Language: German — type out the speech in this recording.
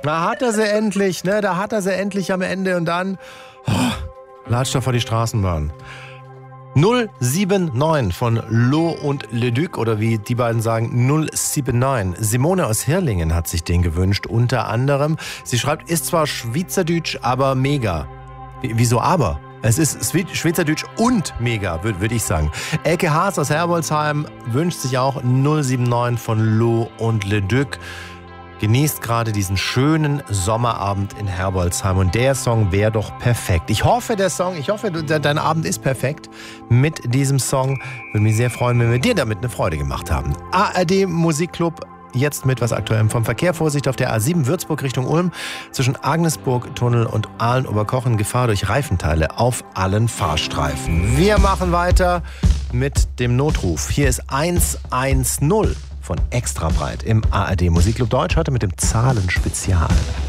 Da hat er sie endlich, ne? Da hat er sie endlich am Ende und dann latscht er vor die Straßenbahn. 079 von Lo und Leduc oder wie die beiden sagen 079. Simone aus Hirlingen hat sich den gewünscht, unter anderem. Sie schreibt, ist zwar Schweizerdeutsch, aber mega. Wieso aber? Es ist Schweizerdeutsch und mega, würde ich sagen. Elke Haas aus Herbolzheim wünscht sich auch 079 von Lo und Leduc. Genießt gerade diesen schönen Sommerabend in Herbolzheim und der Song wäre doch perfekt. Ich hoffe, dein Abend ist perfekt mit diesem Song. Würde mich sehr freuen, wenn wir dir damit eine Freude gemacht haben. ARD Musikclub, jetzt mit was Aktuellem vom Verkehr. Vorsicht auf der A7 Würzburg Richtung Ulm. Zwischen Agnesburg-Tunnel und Aalen-Oberkochen Gefahr durch Reifenteile auf allen Fahrstreifen. Wir machen weiter mit dem Notruf. Hier ist 110. Von Extra Breit im ARD Musikclub Deutsch, heute mit dem Zahlenspezial.